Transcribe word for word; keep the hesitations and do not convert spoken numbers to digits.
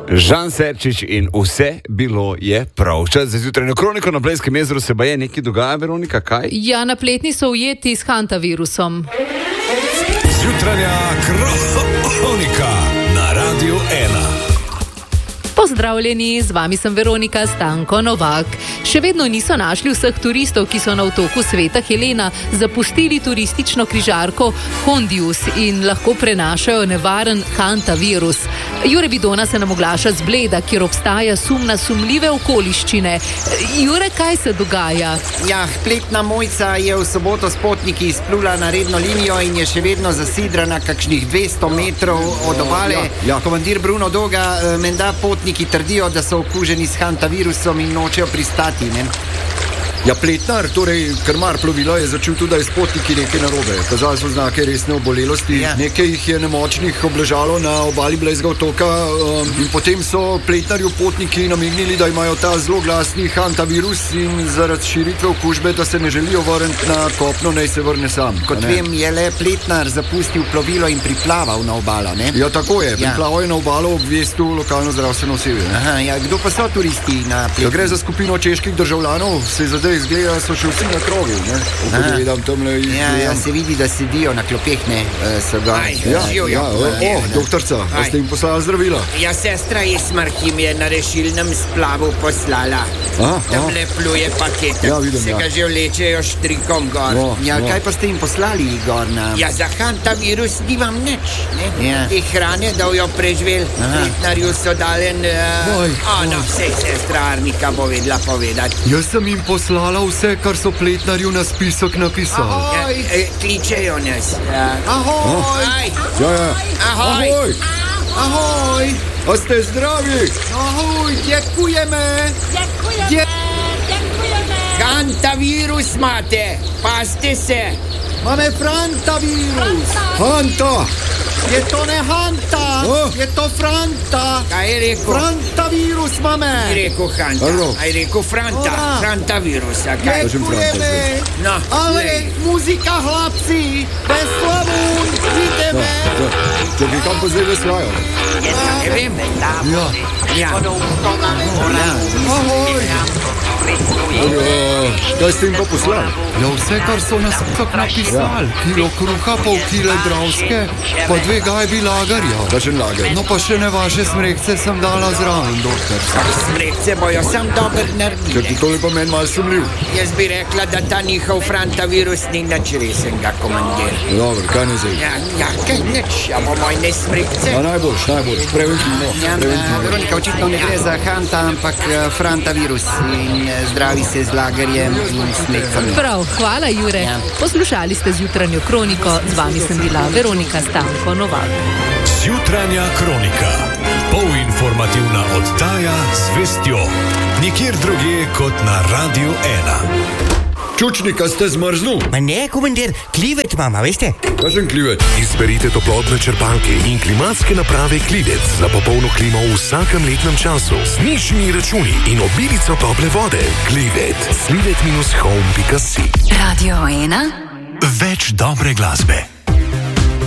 Žan Serčič in vse bilo je prav. Čas za zjutrajno kroniko. Na Blejskem jezeru se baje nekaj dogaja, Veronika, kaj? Ja, napletni so ujeti s hantavirusom. Zjutranja kronika na Radiu ena. Pozdravljeni, z vami sem Veronika Stanko Novak. Še vedno niso našli vseh turistov, ki so na otoku Sveta Helena zapustili turistično križarko Hondius in lahko prenašajo nevaren hantavirus. Jure Bidona se nam oglaša z Bleda, kjer obstaja sum na sumljive okoliščine. Jure, kaj se dogaja? Ja, pletna mojca je v soboto s potniki izplula na redno linijo in je še vedno zasidrana kakšnih dvesto metrov od obale. Ja, ja. Komandir Bruno Doga, menda potniki trdijo, da so okuženi s hantavirusom in nočejo pristati, ne? Ja, pletnar, torej krmar plovila, je začel tudi, da je s potniki nekaj narobe. Kazali so znake resne obolelosti, ja. Nekaj jih je nemočnih obležalo na obali Blejskega otoka um, in potem so pletnarju potniki namignili, da imajo ta zelo glasni hantavirus in zaradi širitve okužbe, da se ne želijo vrniti na kopno, naj se vrne sam. Kot vem, je le pletnar zapustil plovilo in priplaval na obalo, ne? Ja, tako je. Priplaval je na obalo, obvestil lokalno zdravstveno osebje. Aha, ja, kdo pa so turisti na pletni? Ja, gre za skupino čeških državljanov, se zdaj izgleda, so še vsi na krogu, ne? Pogledam tamle in ja, ja, se vidi, da sedijo na klopeh, ne? So ga... Aj, ja, ja, ja, o, o, doktorca, a ste jim poslali zdravila? Ja, sestra Esmar, ki mi je na rešilnem splavu poslala. Aha, tamle pluje paket. Ja, vidim, se ja. ga že vlečejo štrikom gor. No, ja, no. Kaj pa ste jim poslali, Igor, na... Ja, za hantavirus nimam nič, ne? Ja. Te hrane, da jo preživel. Pletnarju so dalen... Uh, o, no, sej sestra Arnika bo vedela povedati. Jaz sem jim poslala vse, kar so pletnarju na spisek napisali. Ja, e, kličejo nas. Ja. Ahoj! Aj. Ja, ja. Ahoj! Ahoj! Ahoj! A ste zdravi? Ahoj, děkujeme! Děkujeme! Dě... Děkujeme! Hantavirus máte, pazte se. Máme frantavirus! Hanta! Je to ne Hanta, oh. Je to Franta. Kaj je rekel? Frantavirus máme. Aj rekel Hanta, Hello. aj rekel Franta, Ora. Frantavirus. A kaj? Děkujeme. No, Ale lej. muzika hlapci, bez slavun, ideme. Čakaj, kam pa zdaj veslajo? Ne vem. Ja. Ja. Ahoj. Kaj ste jim pa poslali? Ja, vse, kar so nas tak napisali. Ja. Kilo kruha, pol kile dravske, pa dve gajbi lagarja. Kakšen lager? No pa še ne vaše smrekce sem dala zraven, doktor. Smrekce bojo sam dober Ker naredili. ti tole pa meni malo sumljiv. Jaz bi rekla, da ta njihov frantavirus ni nič resenga, komandir. Dobro, kaj ne zdaj? Ja, ja, kaj nič, ja bomo ne smrekce. A najboljš, najboljš, preventivno. Ja, preventivno. Veronika, očitno ne gre za Hanta, ampak uh, frantavirus in uh, zdravi se z lagerjem in smrekcami. Prav, hvala Jure. Ja. Poslušali ste zjutranjo kroniko, z vami sem bila Veronika Stanko Novak. Zjutranja kronika. Polinformativna oddaja z vestjo. Nikjer drugje kot na Radiu ena. Čučnika ste zmrznul? Ma ne, komandir, klivet mama, veste? Kakšen klivet? Izberite toplotne črpalke in klimatske naprave Klivec za popolno klimo v vsakem letnem času. Z nižjimi računi in obilico tople vode. Klivet. klivet dash home pika si. Radio ena. Več dobre glasbe.